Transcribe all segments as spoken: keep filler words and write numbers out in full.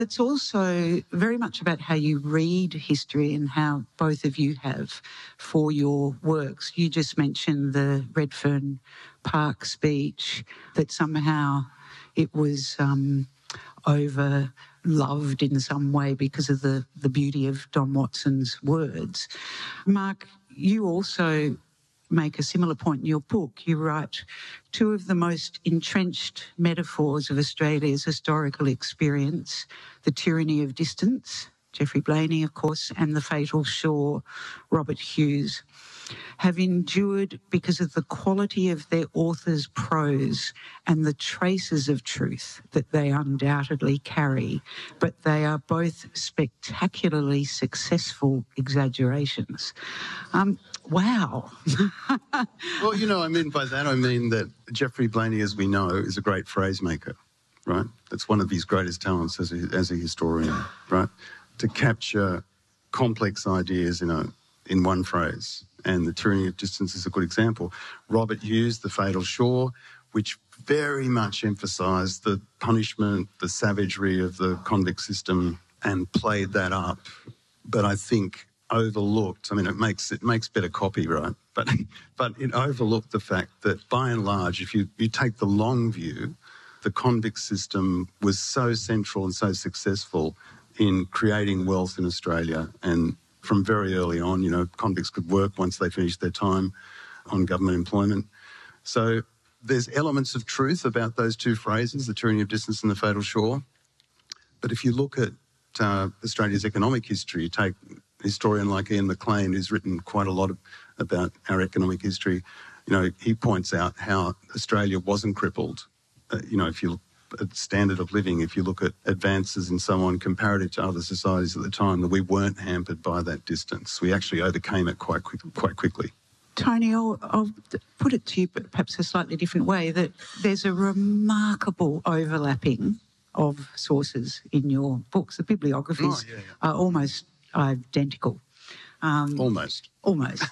It's also very much about how you read history and how both of you have for your works. You just mentioned the Redfern Park speech, that somehow it was um, over loved in some way because of the, the beauty of Don Watson's words. Mark, you also make a similar point in your book. You write, two of the most entrenched metaphors of Australia's historical experience, the tyranny of distance, Geoffrey Blainey, of course, and the fatal shore, Robert Hughes, have endured because of the quality of their authors' prose and the traces of truth that they undoubtedly carry, but they are both spectacularly successful exaggerations. Um, wow. Well, you know, I mean by that I mean that Geoffrey Blainey, as we know, is a great phrase maker, right? That's one of his greatest talents as a, as a historian, right? To capture complex ideas in a in one phrase. And the tyranny of distance is a good example. Robert Hughes, The Fatal Shore, which very much emphasised the punishment, the savagery of the convict system and played that up. But I think overlooked, I mean, it makes it makes better copy, right? But but it overlooked the fact that by and large, if you, you take the long view, the convict system was so central and so successful in creating wealth in Australia. And from very early on, you know, convicts could work once they finished their time on government employment. So there's elements of truth about those two phrases, the tyranny of distance and the fatal shore. But if you look at uh, Australia's economic history, you take a historian like Ian McLean, who's written quite a lot of, about our economic history, you know, he points out how Australia wasn't crippled. Uh, you know, if you at standard of living, if you look at advances and so on comparative to other societies at the time, that we weren't hampered by that distance. We actually overcame it quite quick, quite quickly. Tony, I'll, I'll put it to you, but perhaps a slightly different way, that there's a remarkable overlapping of sources in your books. The bibliographies oh, yeah, yeah. are almost identical. Um, almost. Almost.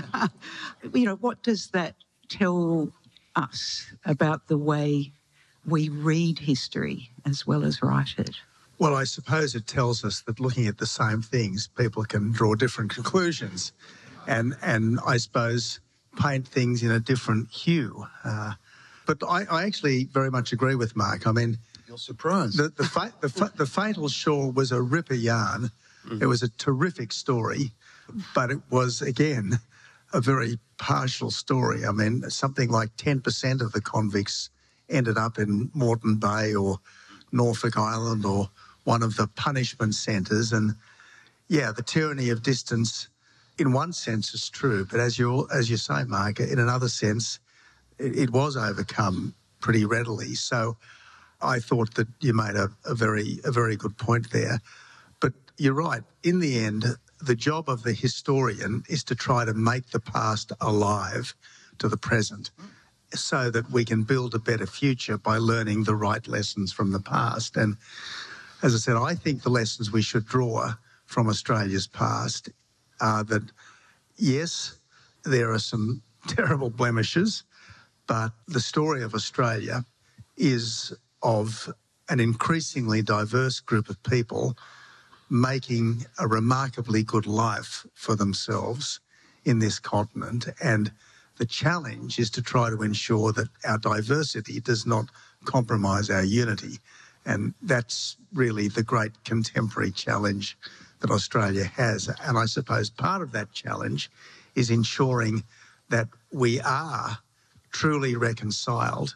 You know, what does that tell us about the way we read history as well as write it? Well, I suppose it tells us that looking at the same things, people can draw different conclusions and, and I suppose, paint things in a different hue. Uh, but I, I actually very much agree with Mark. I mean... You're surprised. The, the, fa- the, fa- the Fatal Shore was a ripper yarn. Mm. It was a terrific story, but it was, again, a very partial story. I mean, something like ten percent of the convicts ended up in Moreton Bay or Norfolk Island or one of the punishment centres. And, yeah, the tyranny of distance in one sense is true, but as you as you say, Mark, in another sense, it, it was overcome pretty readily. So I thought that you made a, a very a very good point there. But you're right. In the end, the job of the historian is to try to make the past alive to the present, so that we can build a better future by learning the right lessons from the past. And as I said, I think the lessons we should draw from Australia's past are that, yes, there are some terrible blemishes, but the story of Australia is of an increasingly diverse group of people making a remarkably good life for themselves in this continent. And the challenge is to try to ensure that our diversity does not compromise our unity. And that's really the great contemporary challenge that Australia has. And I suppose part of that challenge is ensuring that we are truly reconciled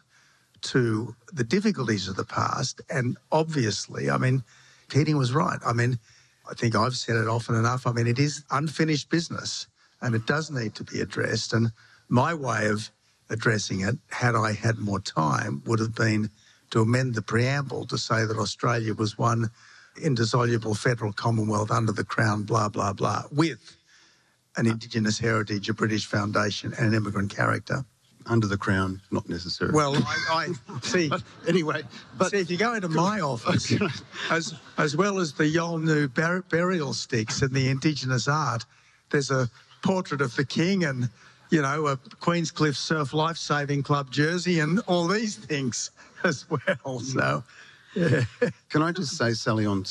to the difficulties of the past. And obviously, I mean, Keating was right. I mean, I think I've said it often enough. I mean, it is unfinished business and it does need to be addressed. And my way of addressing it, had I had more time, would have been to amend the preamble to say that Australia was one indissoluble federal commonwealth under the Crown, blah, blah, blah, with an Indigenous heritage, a British foundation and an immigrant character. Under the Crown, not necessary. Well, I, I see. But anyway, but see, if you go into my office, as as well as the Yolngu bur- burial sticks and the Indigenous art, there's a portrait of the King and, you know, a Queenscliff Surf Life Saving Club jersey and all these things as well. So, Can I just say, Sally, on